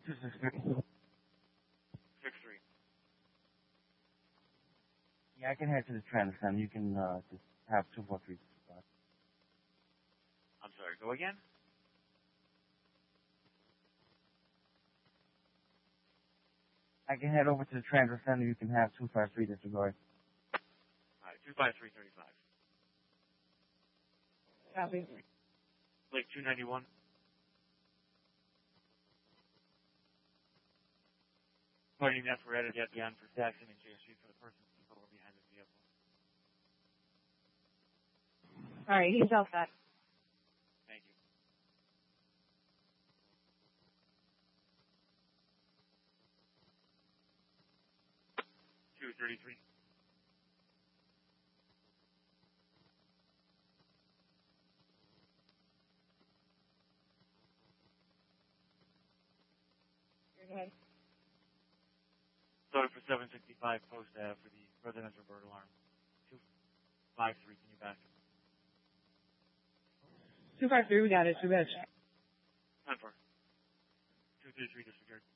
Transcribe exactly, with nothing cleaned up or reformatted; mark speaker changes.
Speaker 1: Two six three.
Speaker 2: Six three.
Speaker 1: Yeah, I can head to the transit center. You can uh, just have two four three.
Speaker 2: I'm sorry. Go again.
Speaker 1: I can head over to the transit center. You can have two five three disregard.
Speaker 2: All right. Two five three thirty five.
Speaker 3: Copy.
Speaker 2: Lake two ninety one. Pointing that for edit at the end for Saxon and J S G for the person over behind the vehicle.
Speaker 3: All right, he's all set.
Speaker 2: Thank you. Two thirty three.
Speaker 3: Go ahead.
Speaker 2: Sorry for seven sixty-five post uh, for the residential bird alarm. Two five three. Can you back?
Speaker 3: Two five three, we got it. Two minutes.
Speaker 2: Ten four. Two three three disregard.